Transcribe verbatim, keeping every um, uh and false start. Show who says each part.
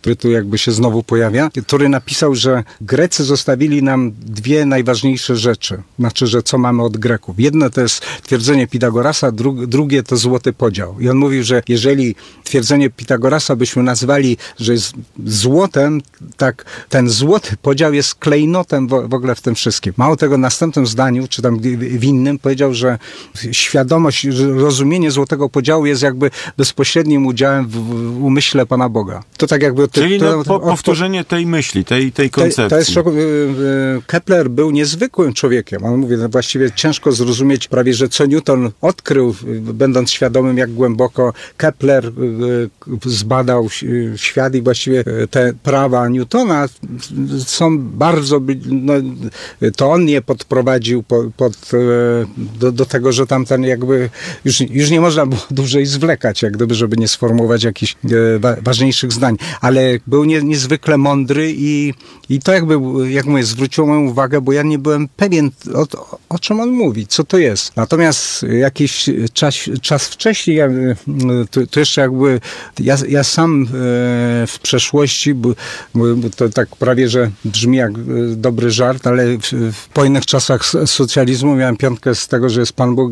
Speaker 1: który tu jakby się znowu pojawia, który napisał, że Grecy zostawili nam dwie najważniejsze rzeczy. Znaczy, że co mamy od Greków. Jedno to jest twierdzenie Pitagorasa, dru- drugie to złoty podział. I on mówił, że jeżeli twierdzenie Pitagorasa byśmy nazwali, że jest złotem, tak ten złoty podział jest klejnotem w, w ogóle w tym wszystkim. Mało tego, w następnym zdaniu, czy tam w innym, powiedział, że świadomość, że rozumienie złotego podziału jest jakby bezpośrednim udziałem w, w umyśle Pana Boga. To tak jakby...
Speaker 2: Czyli
Speaker 1: to,
Speaker 2: no, po, powtórzenie tej myśli, tej, tej koncepcji.
Speaker 1: To jest, Kepler był niezwykłym człowiekiem. On mówi, no właściwie ciężko zrozumieć prawie, że co Newton odkrył, będąc świadomym, jak głęboko Kepler zbadał świat i właściwie te prawa Newtona są bardzo... No, to on je podprowadził pod, pod, do, do tego, że tamten jakby już, już nie można było dłużej zwlekać, jak gdyby, żeby nie sformułować jakichś wa, ważniejszych zdań. Ale był nie, niezwykle mądry i, i to jakby, jak mówię, zwróciło moją uwagę, bo ja nie byłem pewien, o, o czym on mówi, co to jest. Natomiast jakiś czas, czas wcześniej, ja, to, to jeszcze jakby, ja, ja sam w przeszłości, bo, bo to tak prawie, że brzmi jak dobry żart, ale w, w po innych czasach socjalizmu miałem piątkę z tego, że jest Pan Bóg